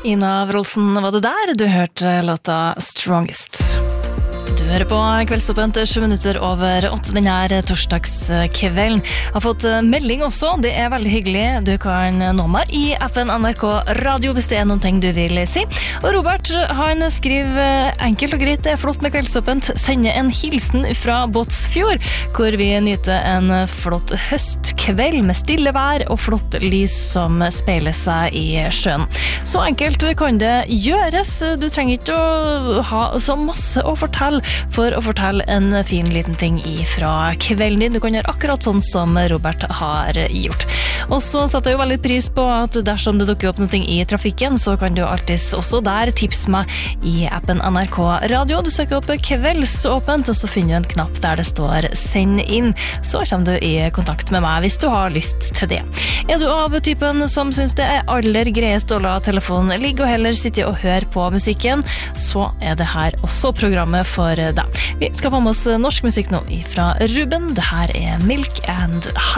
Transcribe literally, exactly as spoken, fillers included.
Ina Wroldsen var det der, du hørte låta Strongest. Du hører på Kveldsåpent sju minutter over åtte denne torsdagskvelden. Har fått melding også, det er veldig hyggelig. Du kan nå meg i appen N R K Radio hvis det er noen ting du vil si. Og Robert, han skriver enkelt og greit, det er flott med Kveldsåpent. Sender en hilsen fra Båtsfjord, hvor vi nyter en flott høstkveld med stille vær og flott lys som speiler seg i sjøen. Så enkelt kan det gjøres. Du trenger ikke å ha så masse å fortelle for å fortelle en fin liten ting fra kvelden din. Du kan gjøre akkurat sånn som Robert har gjort. Og så setter jeg jo veldig pris på at dersom det dukker opp noe i trafikken, så kan du alltid også der tipse meg i appen N R K Radio. Du søker opp Kveldsåpent, og så finner du en knapp der det står send inn. Så kommer du i kontakt med meg hvis du har lyst til det. Er du av typen som synes det er aller greiest å la telefonen ligge og heller sitte og høre på musikken, så er det her også programmet for deg. Vi skal få med oss norsk musikk nå fra Ruben. Det her er Milk and Honey.